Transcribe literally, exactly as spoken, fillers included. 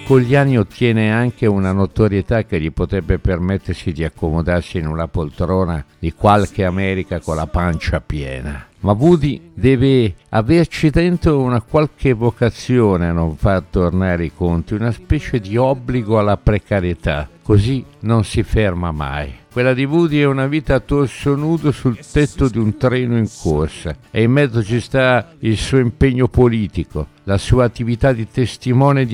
con gli anni ottiene anche una notorietà che gli potrebbe permettersi di accomodarsi in una poltrona di qualche America con la pancia piena. Ma Woody deve averci dentro una qualche vocazione a non far tornare i conti, una specie di obbligo alla precarietà, così non si ferma mai. Quella di Woody è una vita a torso nudo sul tetto di un treno in corsa e in mezzo ci sta il suo impegno politico, la sua attività di testimone di